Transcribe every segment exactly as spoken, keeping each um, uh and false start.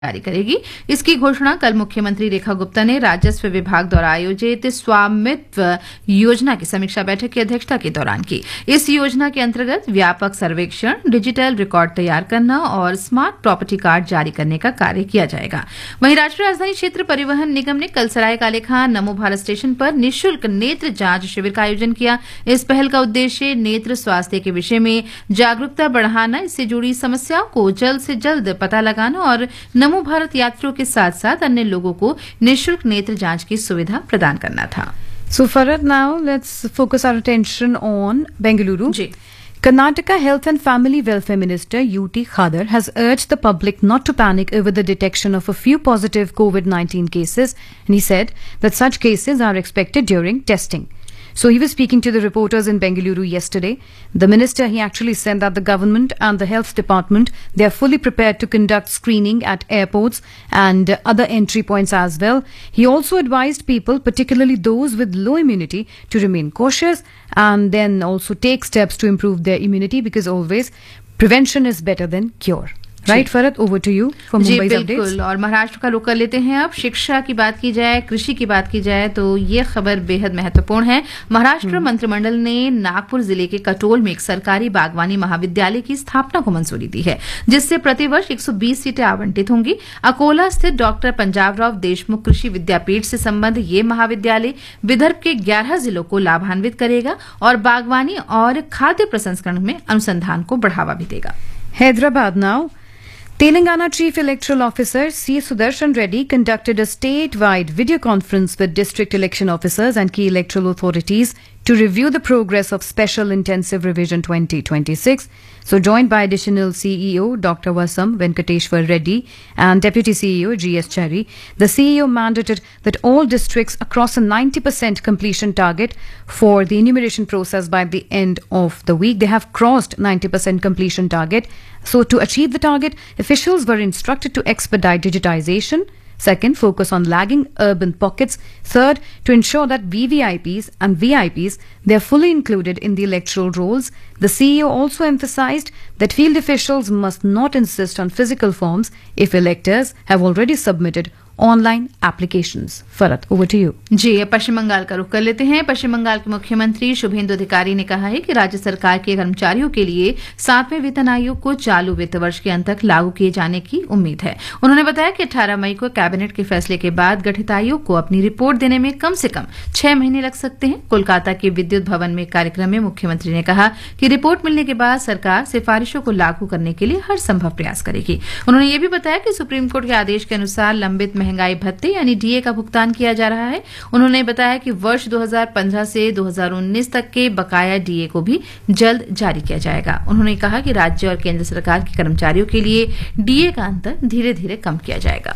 जारी करेगी। इसकी घोषणा कल मुख्यमंत्री रेखा गुप्ता ने राजस्व विभाग द्वारा आयोजित स्वामित्व योजना की समीक्षा बैठक की अध्यक्षता के दौरान की। इस योजना के अंतर्गत व्यापक सर्वेक्षण, डिजिटल रिकॉर्ड तैयार करना और स्मार्ट प्रॉपर्टी कार्ड जारी करने का कार्य किया जाएगा। वहीं राष्ट्रीय राजधानी क्षेत्र परिवहन निगम ने कल सराय काले खां नमो भारत स्टेशन पर निःशुल्क नेत्र जांच शिविर का आयोजन किया। इस पहल का उद्देश्य नेत्र स्वास्थ्य के विषय में जागरूकता बढ़ाना, इससे जुड़ी समस्याओं को जल्द से जल्द पता लगाना और नमो भारत यात्रियों के साथ साथ अन्य लोगों को निःशुल्क नेत्र जांच की सुविधा प्रदान करना था। So Farad, now let's focus our attention on Bengaluru. Ji. Karnataka Health and Family Welfare Minister U T Khadar has urged the public not to panic over the detection of a few positive COVID nineteen cases, and he said that such cases are expected during testing. So he was speaking to the reporters in Bengaluru yesterday. The minister, he actually said that the government and the health department, they are fully prepared to conduct screening at airports and other entry points as well. He also advised people, particularly those with low immunity, to remain cautious and then also take steps to improve their immunity, because always prevention is better than cure. Right फरत, over to you for Mumbai updates. बिल्कुल, और महाराष्ट्र का रुख कर लेते हैं अब। शिक्षा की बात की जाए, कृषि की बात की जाए तो ये खबर बेहद महत्वपूर्ण है। महाराष्ट्र मंत्रिमंडल ने नागपुर जिले के कटोल में एक सरकारी बागवानी महाविद्यालय की स्थापना को मंजूरी दी है, जिससे प्रतिवर्ष एक सौ बीस सीटें आवंटित होंगी। अकोला स्थित डॉक्टर पंजाबराव देशमुख कृषि विद्यापीठ से संबद्ध ये महाविद्यालय विदर्भ के ग्यारह जिलों को लाभान्वित करेगा और बागवानी और खाद्य प्रसंस्करण में अनुसंधान को बढ़ावा भी देगा। Hyderabad now. Telangana Chief Electoral Officer C. Sudarshan Reddy conducted a statewide video conference with district election officers and key electoral authorities to review the progress of Special Intensive Revision twenty twenty-six. So joined by additional C E O Doctor Vasam Venkateshwar Reddy and Deputy C E O G S Chari, the C E O mandated that all districts across a ninety percent completion target for the enumeration process by the end of the week. They have crossed ninety percent completion target. So to achieve the target, officials were instructed to expedite digitization. Second, focus on lagging urban pockets. Third, to ensure that V V I Ps and V I Ps, they are fully included in the electoral rolls. The C E O also emphasized that field officials must not insist on physical forms if electors have already submitted online applications. फरत, over to you. जी, पश्चिम बंगाल का रुख कर लेते हैं। पश्चिम बंगाल के मुख्यमंत्री शुभेंदु अधिकारी ने कहा है कि राज्य सरकार के कर्मचारियों के लिए सातवें वेतन आयोग को चालू वित्त वर्ष के अंत तक लागू किए जाने की उम्मीद है। उन्होंने बताया कि अठारह मई को कैबिनेट के फैसले के बाद गठित आयोग को अपनी रिपोर्ट देने में कम से कम छह महीने लग सकते हैं। कोलकाता के विद्युत भवन में कार्यक्रम में मुख्यमंत्री ने कहा कि रिपोर्ट मिलने के बाद सरकार सिफारिशों को लागू करने के लिए हर संभव प्रयास करेगी। उन्होंने ये भी बताया कि सुप्रीम कोर्ट के आदेश के अनुसार लंबित महंगाई भत्ते यानी डीए का भुगतान किया जा रहा है। उन्होंने बताया कि वर्ष दो हज़ार पंद्रह से दो हज़ार उन्नीस तक के बकाया डीए को भी जल्द जारी किया जाएगा। उन्होंने कहा कि राज्य और केंद्र सरकार के कर्मचारियों के लिए डीए का अंतर धीरे धीरे कम किया जाएगा।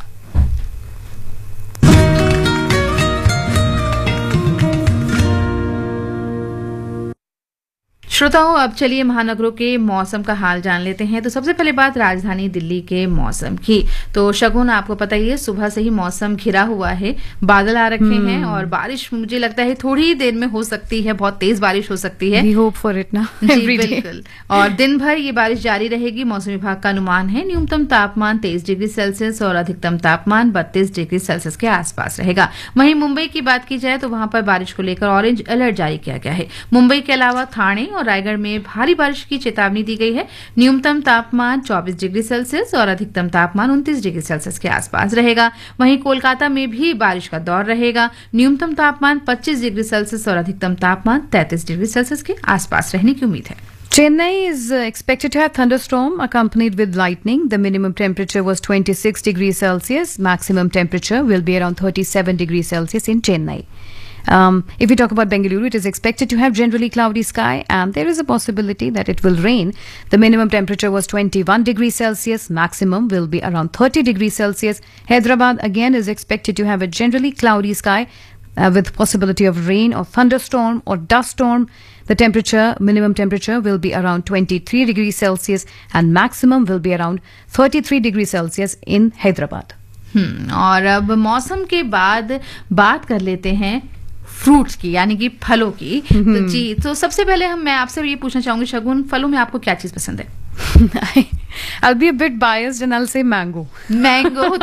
श्रोताओं, अब चलिए महानगरों के मौसम का हाल जान लेते हैं। तो सबसे पहले बात राजधानी दिल्ली के मौसम की। तो शगुन, आपको पता ही है, सुबह से ही मौसम घिरा हुआ है, बादल आ रखे हैं और बारिश मुझे लगता है थोड़ी ही देर में हो सकती है, बहुत तेज बारिश हो सकती है। We hope for it ना। जी बिल्कुल, और दिन भर ये बारिश जारी रहेगी। मौसम विभाग का अनुमान है न्यूनतम तापमान तेईस डिग्री सेल्सियस और अधिकतम तापमान बत्तीस डिग्री सेल्सियस के आसपास रहेगा। वहीं मुंबई की बात की जाए तो वहां पर बारिश को लेकर ऑरेंज अलर्ट जारी किया गया है। मुंबई के अलावा थाने और रायगढ़ में भारी बारिश की चेतावनी दी गई है। न्यूनतम तापमान चौबीस डिग्री सेल्सियस और अधिकतम तापमान उनतीस डिग्री सेल्सियस के आसपास रहेगा। वहीं कोलकाता में भी बारिश का दौर रहेगा। न्यूनतम तापमान पच्चीस डिग्री सेल्सियस और अधिकतम तापमान तैंतीस डिग्री सेल्सियस के आसपास रहने की उम्मीद है। Chennai is uh, expected to have thunderstorm accompanied with lightning. The minimum temperature was twenty-six degrees Celsius. Maximum temperature will be around thirty-seven degrees Celsius in Chennai. Um, if we talk about Bengaluru, it is expected to have generally cloudy sky and there is a possibility that it will rain. The minimum temperature was twenty-one degrees Celsius. Maximum will be around thirty degrees Celsius. Hyderabad again is expected to have a generally cloudy sky uh, with possibility of rain or thunderstorm or dust storm. The temperature, minimum temperature will be around twenty-three degrees Celsius and maximum will be around thirty-three degrees Celsius in Hyderabad. हम्म और अब मौसम के बाद बात कर लेते हैं fruits की, यानी कि फलों की। तो जी, तो सबसे पहले हम मैं आपसे ये पूछना चाहूंगी शगुन, फलों में आपको क्या चीज पसंद है? I'll be a bit biased and I'll say mango. Mango